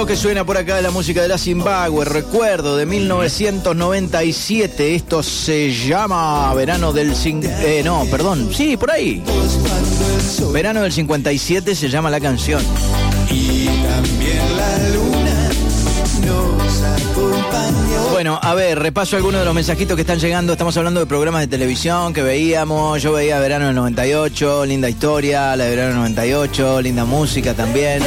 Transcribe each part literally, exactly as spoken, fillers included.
Lo que suena por acá es la música de la Zimbabue, recuerdo de mil novecientos noventa y siete. Esto se llama Verano del... Cin... Eh, no, perdón, sí, por ahí. Verano del cincuenta y siete se llama la canción. Y también la luna nos acompañó. Bueno, a ver, repaso algunos de los mensajitos que están llegando. Estamos hablando de programas de televisión que veíamos. Yo veía Verano del noventa y ocho, linda historia, la de Verano del noventa y ocho, linda música también.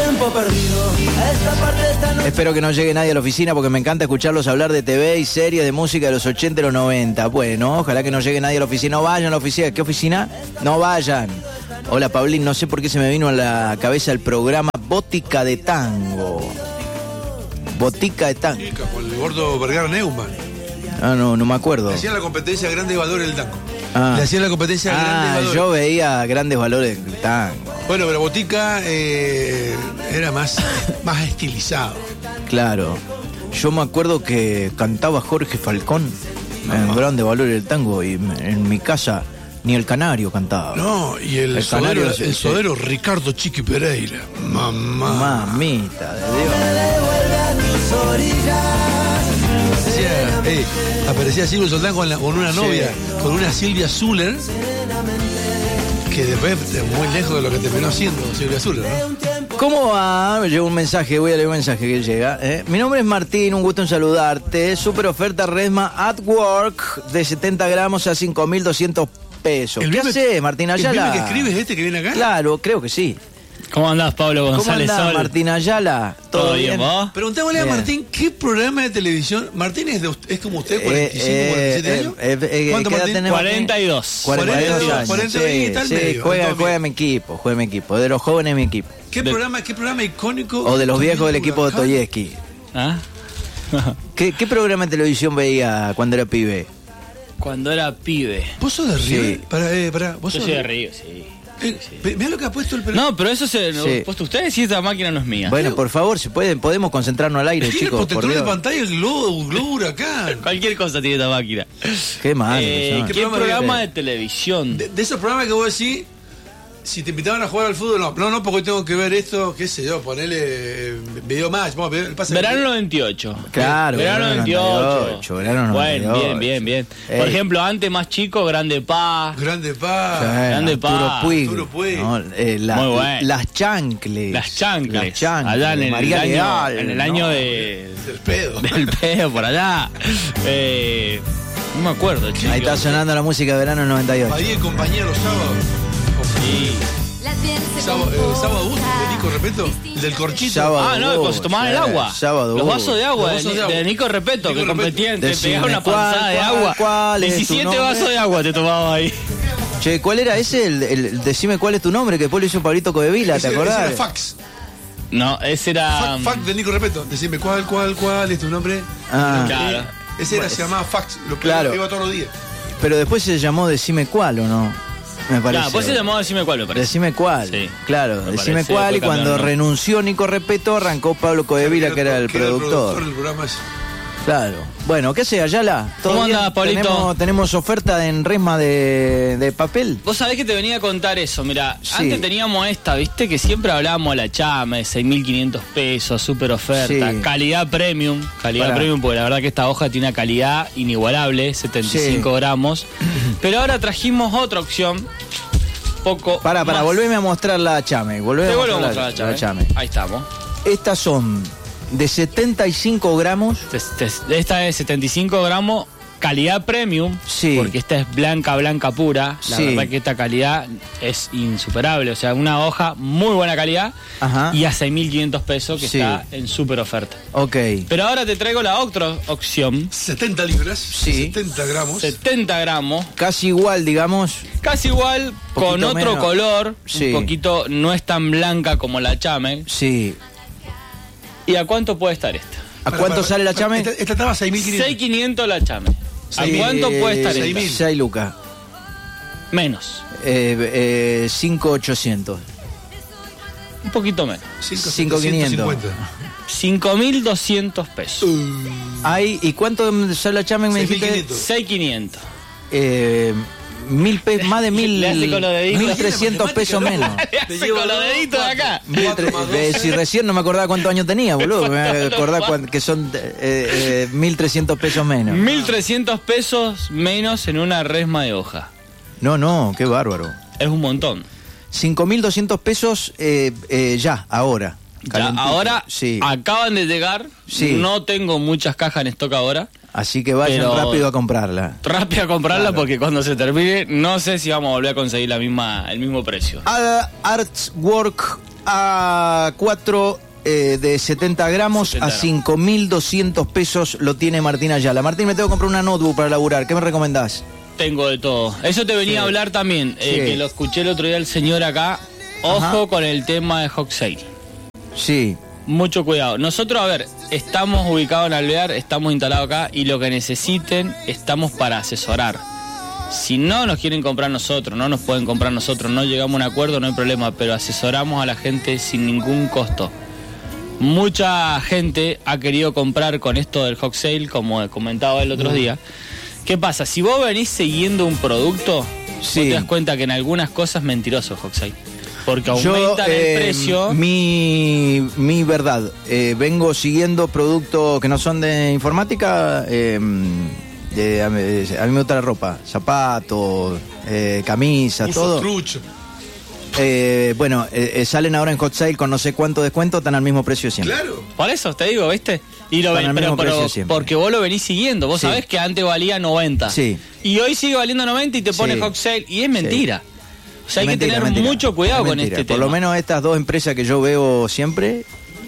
Espero que no llegue nadie a la oficina porque me encanta escucharlos hablar de T V y series de música de los ochenta y los noventa. Bueno, ojalá que no llegue nadie a la oficina. No vayan a la oficina. ¿Qué oficina? No vayan. Hola, Pablín, no sé por qué se me vino a la cabeza el programa Botica de Tango. Botica de Tango. Con el gordo Vergara Neumann. Ah, no, no me acuerdo. Le hacían la competencia de Grandes Valores del Tango. Ah. Le hacían la competencia de ah, Grandes Valores. Yo veía Grandes Valores del Tango. Bueno, pero Botica eh, era más, más estilizado. Claro. Yo me acuerdo que cantaba Jorge Falcón en Grandes Valores del Tango y en mi casa ni el canario cantaba. No, y el, el sodero, canario, el sí, sodero Ricardo Chiqui Pereira. Mamá. Mamita de Dios. Aparecía, eh, aparecía Silvio Soldán con, la, con una novia, sí. con una Silvia Zuller, que después muy lejos de lo que terminó siendo Silvia Zuller, ¿no? ¿Cómo va? Me llegó un mensaje, voy a leer un mensaje que llega. ¿eh? Mi nombre es Martín, un gusto en saludarte. Super oferta Resma at Work de setenta gramos a cinco mil doscientos pesos. ¿Qué haces, Martín Ayala? ¿El que escribes este que viene acá? Claro, creo que sí. ¿Cómo andás, Pablo González ¿Cómo andás, Sol? Martín Ayala? ¿Todo, ¿Todo bien, vos? Preguntémosle a Martín, ¿qué programa de televisión? Martín es, de, es como usted, cuarenta y cinco, eh, cuarenta y siete eh, años. Eh, eh, ¿Cuánto, Martín? tenemos? cuarenta y dos. cuarenta y dos años. cuarenta y dos, sí, está al sí, medio, juega, está juega mi equipo, juega mi equipo. De los jóvenes mi equipo. ¿Qué, de... programa, ¿Qué programa icónico? O de los viejos del equipo de Dostoyevsky. ¿Ah? ¿Qué, ¿Qué programa de televisión veía cuando era pibe? Cuando era pibe. ¿Vos sos de Río? Sí. Pará, eh, pará. ¿Vos Yo sos soy de Río, sí. Eh, sí. Mirá lo que ha puesto el... No, pero eso se lo sí. han puesto ustedes y esta máquina no es mía. Bueno, por favor, si pueden, podemos concentrarnos al aire, chicos. El protector de pantalla, el globo, globo huracán. Cualquier cosa tiene esta máquina. Qué mal. Eh, ¿Qué, ¿Qué programa, programa de televisión? De, de esos programas que vos decís, si te invitaban a jugar al fútbol, no, no, no, porque tengo que ver esto, qué sé yo, ponele eh, video match. Vamos, el pase Verano que... noventa y ocho. Claro, Verano noventa y ocho. Verano noventa y ocho. Bueno, bien, bien, bien. Ey. Por ejemplo, antes más chico, Grande Paz. Grande Paz. Sí, Grande Paz. Arturo Puig. No, eh, la, Muy bueno. Las chancles. Las chancles. Las chancles. Allá en el, María año, Leal, en el no. año de... Del pedo. Del pedo, por allá. Eh, no me acuerdo, chicos. Ahí está sonando la música de Verano noventa y ocho. María y compañía los sábados. Sí. Sábado, eh, sábado bus de Nico Repeto, el del corchito. Sábado ah, no, cuando se tomaban el agua. Sábado Los vasos de agua, vasos de, de agua. de Nico Repeto, Nico que competían, te Decime pegaba una cuál, panzada de cuál, agua. cuál es tu diecisiete nombre. vasos de agua te tomabas ahí. Che, ¿cuál era ese? El, el, decime cuál es tu nombre, que después lo hizo Pablito Codevila, ¿te Ese- acordás? ese era fax. No, ese era... Fax, fax de Nico Repeto. Decime cuál, cuál, cuál es tu nombre. Ah. Claro. Ese era, se llamaba fax. Lo que Claro. iba todos los días. Pero después se llamó Decime cuál, ¿o no? Me parece. Claro, pues se llamaba Decime Cuál, me parece. Decime cuál. Sí. Claro, Me Decime parece, cuál. Y después cuando cambiaron, ¿no? renunció Nico Repeto, arrancó Pablo Codevila, que era el Que productor. del programa ese. Claro. Bueno, ¿qué sea, Ayala? ¿Cómo bien? andás, Pablito? ¿Tenemos, tenemos oferta en Resma de, de papel? Vos sabés que te venía a contar eso, mira, Sí. antes teníamos esta, viste, que siempre hablábamos de la chama, de seis mil quinientos pesos, super oferta, Sí. calidad premium, calidad Pará. premium, porque la verdad que esta hoja tiene una calidad inigualable, setenta y cinco Sí. gramos, pero ahora trajimos otra opción, poco Para, para, más. volveme a mostrar la chame. Volveme Te a vuelvo a mostrar mostrar la la chame. chame. Ahí estamos. Estas son de setenta y cinco gramos. Te- te- Esta es setenta y cinco gramos, calidad premium, Sí. porque esta es blanca, blanca pura. La Sí. verdad que esta calidad es insuperable. O sea, una hoja muy buena calidad Ajá. y a seis mil quinientos pesos que Sí. está en súper oferta. Ok. Pero ahora te traigo la otra opción, setenta libras. Sí. setenta gramos. setenta gramos, Casi igual, digamos. casi igual, con Poquito otro menos. color, Sí. un poquito, no es tan blanca como la chame. Sí. ¿Y a cuánto puede estar esta? ¿A cuánto sale la chame? Esta, esta estaba a seis mil quinientos. seis mil quinientos la chame. ¿A Sí, cuánto puede estar seis esta? mil. seis lucas. Menos, Eh, eh, cinco mil ochocientos. un poquito menos. cinco mil quinientos. cinco mil doscientos pesos. Ay, ¿y cuánto sale la chame? Me seis mil dijiste. quinientos. seis mil quinientos. Eh, mil pe- más de mil, Le hace con los deditos. mil trescientos pesos menos. Le hace con los deditos de acá. Mil tre- eh, si recién no me acordaba cuántos años tenía, boludo. Me voy a acordar cuán- que son eh, eh, mil trescientos pesos menos. mil trescientos pesos menos en una resma de hoja. No, no, qué bárbaro. Es un montón. cinco mil doscientos pesos eh, eh, ya, ahora. Ya, Calentito. ahora Sí. acaban de llegar. Sí. No tengo muchas cajas en stock ahora. Así que vayan pero- rápido a comprarla. Rápido a comprarla Claro. porque cuando se termine no sé si vamos a volver a conseguir la misma, el mismo precio. A- Artwork A cuatro eh, de setenta gramos setenta a gramos. cinco mil doscientos pesos lo tiene Martín Ayala. Martín, me tengo que comprar una notebook para laburar. ¿Qué me recomendás? Tengo de todo. Eso te venía Sí. a hablar también, eh, Sí. que lo escuché el otro día el señor acá. Ojo Ajá. con el tema de hot sale. Sí, Mucho cuidado. Nosotros, a ver, estamos ubicados en Alvear, estamos instalados acá y lo que necesiten estamos para asesorar. Si no nos quieren comprar nosotros, no nos pueden comprar nosotros, no llegamos a un acuerdo, no hay problema, pero asesoramos a la gente sin ningún costo. Mucha gente ha querido comprar con esto del hot sale, como comentaba el otro día. ¿Qué pasa? Si vos venís siguiendo un producto, Sí. vos te das cuenta que en algunas cosas es mentiroso el hot sale. Porque yo, aumentan eh, el precio. Mi, mi verdad, eh, vengo siguiendo productos que no son de informática. eh, de- a, mí, a mí me gusta la ropa, zapatos, eh, camisas, Uso todo. trucho. Eh, bueno, eh, eh, salen ahora en hot sale con no sé cuánto descuento, están al mismo precio siempre. Claro. Por eso te digo, ¿viste? Y lo Están ven, al pero, mismo pero precio siempre. porque vos lo venís siguiendo. Vos Sí. sabés que antes valía noventa. Sí. Y hoy sigue valiendo noventa y te pone Sí. hot sale. Y es mentira. O sea, hay Mentira, que tener mentira. mucho cuidado Es con mentira. este Por tema. lo menos estas dos empresas que yo veo siempre,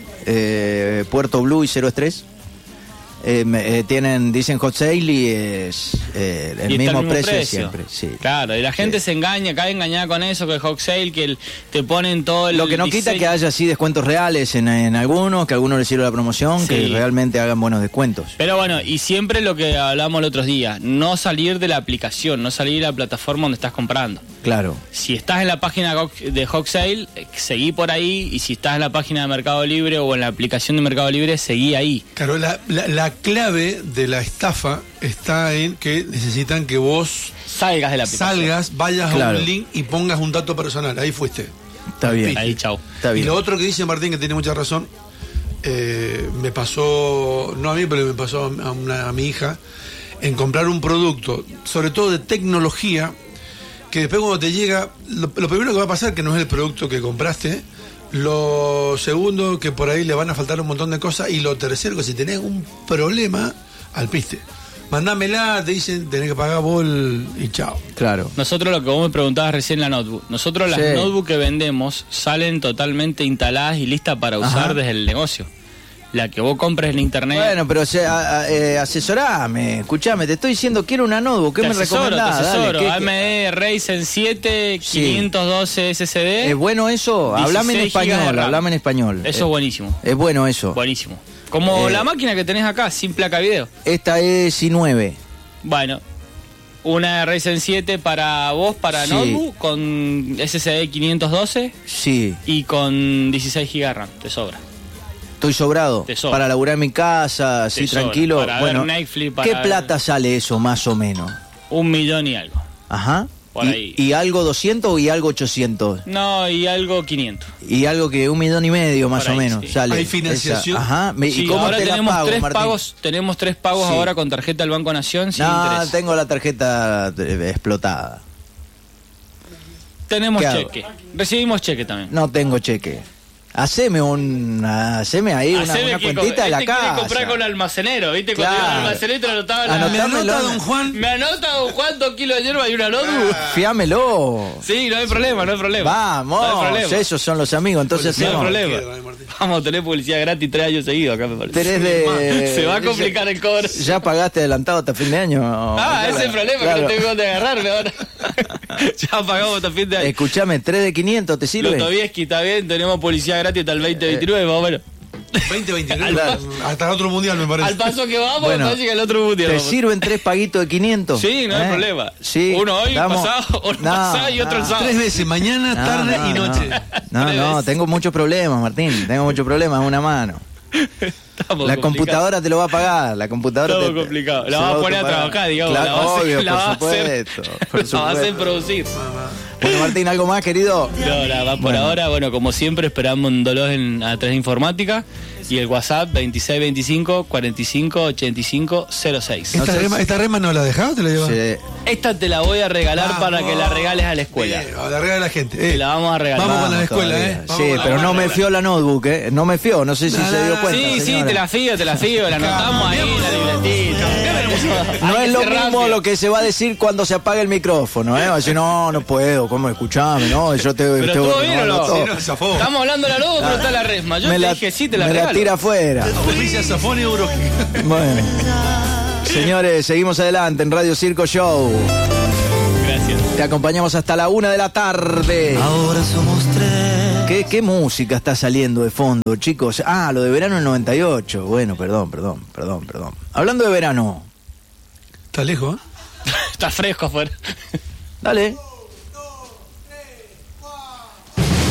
eh, Puerto Blue y Cero Estrés, eh, me- eh, tienen, dicen hot sale y es eh, el Y está mismo, al precio, siempre. Sí. Claro, y la gente Sí. se engaña, cae engañada con eso, que el hot sale, que el- te ponen todo el Lo que no quita diseño. que haya así descuentos reales en, en algunos, que a algunos les sirva la promoción, Sí. que realmente hagan buenos descuentos. Pero bueno, y siempre lo que hablamos el otro día, no salir de la aplicación, no salir de la plataforma donde estás comprando. Claro. Si estás en la página de Hot Sale, eh, seguí por ahí, y si estás en la página de Mercado Libre o en la aplicación de Mercado Libre, seguí ahí. Claro, la, la, la clave de la estafa está en que necesitan que vos Salgas de la aplicación. salgas, vayas Claro. a un link y pongas un dato personal. Ahí fuiste. Está bien. Ahí, chau. Está Y bien. lo otro que dice Martín, que tiene mucha razón, eh, me pasó, no a mí, pero me pasó a, una, a mi hija, en comprar un producto, sobre todo de tecnología, que después cuando te llega, lo, lo primero que va a pasar que no es el producto que compraste, lo segundo que por ahí le van a faltar un montón de cosas, y lo tercero que si tenés un problema, al piste. Mandámela, te dicen, tenés que pagar vos el- y chao. Claro. Nosotros lo que vos me preguntabas recién, la notebook. Nosotros las Sí. notebooks que vendemos salen totalmente instaladas y listas para usar Ajá. desde el negocio. La que vos compres en internet. Bueno, pero se, a- a- eh, asesorame, escuchame, te estoy diciendo quiero una notebook, ¿qué te me asesoro, te recomendás? Dale, asesoro. ¿qué- qué- A M D Ryzen siete, Sí. quinientos doce S S D. ¿Es bueno eso? Hablame en dieciséis gigas de español, RAM. hablame en español. Eso Eh, es buenísimo. Es bueno eso. Buenísimo. Como Eh, la máquina que tenés acá, sin placa video. Esta es i nueve. Bueno, una Ryzen siete para vos, para Sí. notebook, con S S D quinientos doce Sí, y con dieciséis gigas de RAM. Te sobra. estoy sobrado. Te sobra. Para laburar en mi casa, así sobra. tranquilo. Para bueno, ver Netflix, para ¿qué ver- plata sale eso más o menos? Un millón y algo. Ajá. Por y, ahí. y algo doscientos y algo ochocientos. No, y algo quinientos. Y algo que un millón y medio más Por o ahí, menos sí. sale. ¿Hay financiación? Esa. Ajá. Me- Sí, ¿Y cómo ahora te la tenemos pago, tres Martín? pagos, tenemos tres pagos Sí. ahora con tarjeta del Banco Nación sin No, interés. tengo la tarjeta eh, explotada. Tenemos ¿Qué hago? cheque. Recibimos cheque también. No tengo cheque. Haceme un, haceme ahí una, Haceme una que cuentita co- de la este quiere casa. comprar con almacenero, ¿viste? Cuando Claro. iba al almacenero te lo anotaba en la... Anotame. ¿Me anota, Dámelo. don Juan? Me anota, don Juan, dos kilos de hierba y una notebook. Fiámelo. Sí, no hay problema, no hay problema. Vamos, No hay problema. esos son los amigos, entonces No hay hacemos problema. Quiero, Martín. Vamos a tener publicidad gratis tres años seguidos acá, me parece. tres de... Se va a complicar el cobro. ¿Ya pagaste adelantado hasta fin de año? Ah, ese es el problema, Claro. que no tengo dónde agarrarme ahora. Ya pagamos hasta fin de año. Escuchame, tres de quinientos, ¿te Lo sirve? Tobieski está bien, tenemos publicidad gratis hasta el veinte veintinueve, más o menos. veinte veintinueve, Claro. hasta el otro mundial me parece. Al paso que vamos, Bueno, me parece que el otro mundial. ¿Te vamos. sirven tres paguitos de quinientos? Sí, no hay ¿Eh? problema. Sí. Uno hoy, Damos- pasado, uno No, pasado y otro no. el sábado. Tres veces, mañana, No, tarde no, y no. noche. No, Tres no, veces. tengo muchos problemas, Martín. Tengo muchos problemas, una mano. La complicado. computadora te lo va a pagar, la computadora Todo te, complicado. te, La vas a poner a trabajar, digamos. Claro, la vas obvio, la por, va supuesto, hacer, por supuesto. La vas a hacer producir. Bueno, Martín, ¿algo más, querido? No, nada más por Bueno. ahora. Bueno, como siempre, esperamos un dolor en, a través de informática. Y el WhatsApp veintiséis veinticinco cuarenta y cinco ochenta y cinco cero seis. ¿Esta, No sé rema, si- ¿Esta rema no la dejás o te la llevas? Sí. Esta te la voy a regalar Vamos. para que la regales a la escuela. Bien, la regala la gente. Te Eh, la vamos a regalar. Vamos con la escuela, todavía. ¿eh? Vamos Sí, con la- pero no vamos me con la- fió la notebook, ¿eh? No me fió, no sé si No, se no, dio no, cuenta. Sí, sí, señora. te la fío, te la fío, la anotamos ahí, la libretita. No Hay es que lo ser mismo rápido. lo que se va a decir cuando se apaga el micrófono, ¿eh? Va a decir, no, no puedo, ¿cómo? Escuchame, no, yo te Pero tengo estuvo que bien o tomarlo no? todo. Sí, no, zafó. Estamos hablando de la logo, pero está la resma. Yo me te la, dije, sí, te la me la regalo. tira afuera. Auspicia Safón y Euro. Bueno. Señores, seguimos adelante en Radio Circo Show. Gracias. Te acompañamos hasta la una de la tarde. Ahora somos tres. ¿Qué, qué música está saliendo de fondo, chicos? Ah, lo de verano del noventa y ocho. Bueno, perdón, perdón, perdón, perdón. Hablando de verano, Está lejos, ¿eh? Está fresco afuera. dale.